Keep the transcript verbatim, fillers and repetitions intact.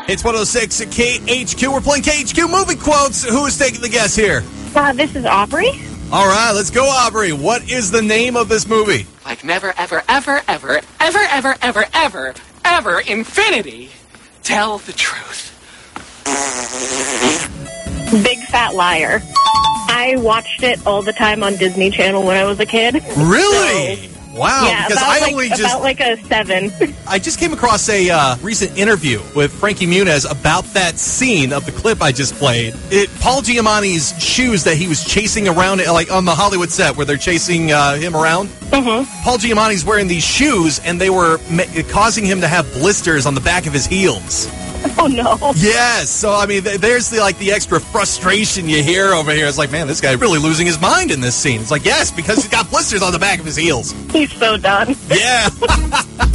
It's one oh six at K H Q. We're playing K H Q movie quotes. Who is taking the guess here? Uh, this is Aubrey. All right, let's go, Aubrey. What is the name of this movie? Like never, ever, ever, ever, ever, ever, ever, ever, ever, infinity. Tell the truth. Big Fat Liar. I watched it all the time on Disney Channel when I was a kid. Really? So, wow. yeah, because about, I like, only just about like a seven. I just came across a uh, recent interview with Frankie Muniz about that scene of the clip I just played. It Paul Giamatti's shoes that he was chasing around, like on the Hollywood set where they're chasing uh, him around. Mm-hmm. Paul Giamatti's wearing these shoes, and they were ma- causing him to have blisters on the back of his heels. Oh, no. Yes. So, I mean, th- there's the like the extra frustration you hear over here. It's like, man, this guy really losing his mind in this scene. It's like, yes, because he's got blisters on the back of his heels. He's so done. Yeah.